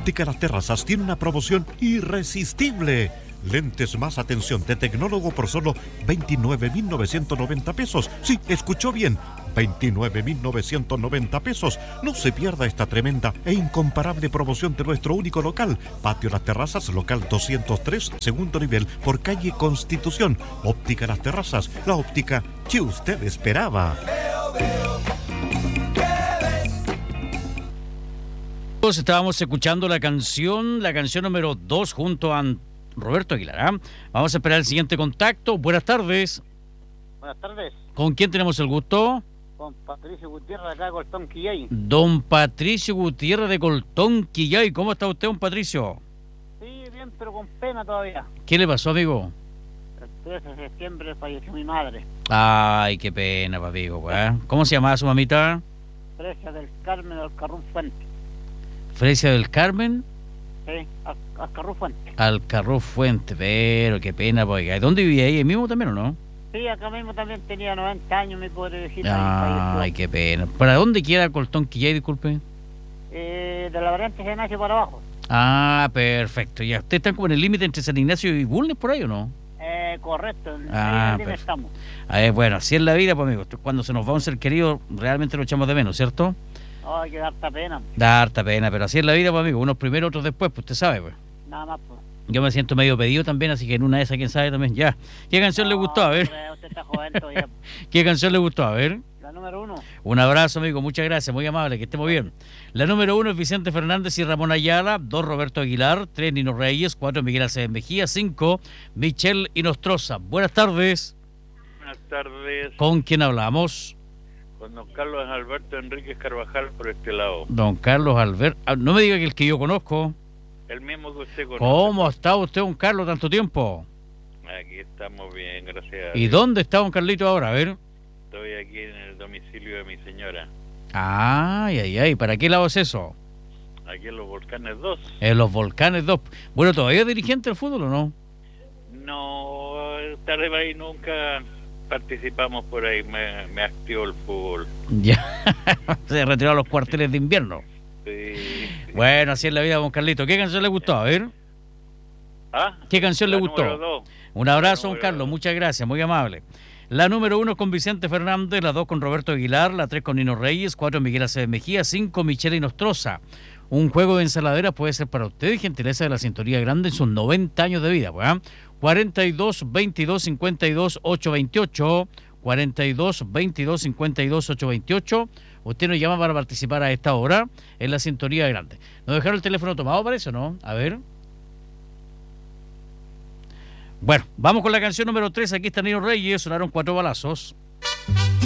Óptica Las Terrazas tiene una promoción irresistible. Lentes más atención de tecnólogo por solo 29.990 pesos. Sí, escuchó bien, 29.990 pesos. No se pierda esta tremenda e incomparable promoción de nuestro único local. Patio Las Terrazas, local 203, segundo nivel, por calle Constitución. Óptica Las Terrazas, la óptica que usted esperaba. Estábamos escuchando la canción número 2 junto a Roberto Aguilar. Vamos a esperar el siguiente contacto. Buenas tardes. Buenas tardes. ¿Con quién tenemos el gusto? Con Patricio Gutiérrez, acá de Coltón, Quillay. Don Patricio Gutiérrez de Coltón, Quillay. ¿Cómo está usted, don Patricio? Sí, bien, pero con pena todavía. ¿Qué le pasó, amigo? El 13 de septiembre falleció mi madre. Ay, qué pena, amigo. ¿Cómo se llamaba su mamita? Fresia del Carmen Alcarrún Fuente. Fresia del Carmen. Sí, Alcarrún Fuente. Alcarrún Fuente, pero qué pena, oiga. ¿Dónde vivía ahí mismo también o no? Sí, acá mismo también tenía 90 años mi pobre viejita. Ay, qué pena. ¿Para dónde queda Coltón Quillay, disculpe? De la variante San Ignacio para abajo. Ah, perfecto. Ya, ¿ustedes están como en el límite entre San Ignacio y Bulnes por ahí o no? Correcto, en Ah, el estamos. Bueno, así es la vida, pues, amigo. Cuando se nos va un ser querido, realmente lo echamos de menos, ¿cierto? Oh, hay que dar harta pena. Da harta pena, pero así es la vida, pues, amigo. Unos primero, otros después, pues usted sabe, pues. Nada más, pues. Yo me siento medio pedido también, así que en una de esas, quién sabe también. Ya. ¿Qué canción le gustó? A ver. Usted está joven todavía. ¿Qué canción le gustó? A ver. La número 1. Un abrazo, amigo. Muchas gracias. Muy amable. Que estemos bien. La número 1 es Vicente Fernández y Ramón Ayala. 2, Roberto Aguilar. 3, Nino Reyes. 4, Miguel Aceves Mejía. 5, Michelle Inostroza. Buenas tardes. Buenas tardes. ¿Con quién hablamos? Con don Carlos Alberto Enríquez Carvajal por este lado. Don Carlos Alberto. No me diga que el que yo conozco. El mismo que usted conoce. ¿Cómo ha estado usted, don Carlos, tanto tiempo? Aquí estamos bien, gracias a ¿Y Dios. dónde está don Carlito ahora? A ver. Estoy aquí en el domicilio de mi señora. Ay. ¿Para qué lado es eso? Aquí en los Volcanes 2. En los Volcanes 2. Bueno, ¿todavía es dirigente del fútbol o no? No, tal vez ahí nunca participamos por ahí. Me activó el fútbol. Ya. Se retiró a los cuarteles de invierno. Sí. Bueno, así es la vida, don Carlito. ¿Qué canción le gustó? A ver. ¿Qué canción le gustó? Número 2. Un abrazo, don Carlos. Muchas gracias, muy amable. La número 1 con Vicente Fernández, la 2 con Roberto Aguilar, la 3 con Nino Reyes, 4 Miguel Aceves Mejía, 5 Michelle Inostroza. Un juego de ensaladera puede ser para usted, gentileza de la Cinturía Grande en sus 90 años de vida. 42 22 52 828, 42 22 52 828. Usted nos llama para participar a esta hora en la Cinturía Grande. ¿Nos dejaron el teléfono tomado, parece o no? A ver. Bueno, vamos con la canción número 3. Aquí está Nino Reyes, sonaron 4 balazos.